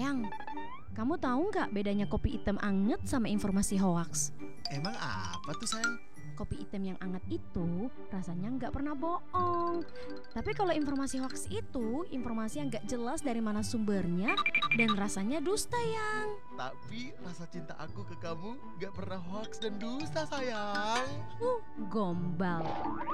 Sayang, kamu tahu nggak bedanya kopi hitam anget sama informasi hoaks? Emang apa tuh sayang? Kopi hitam yang anget itu rasanya nggak pernah bohong. Tapi kalau informasi hoaks itu informasi yang nggak jelas dari mana sumbernya dan rasanya dusta yang. Tapi rasa cinta aku ke kamu gak pernah hoax dan dusta sayang. Gombal.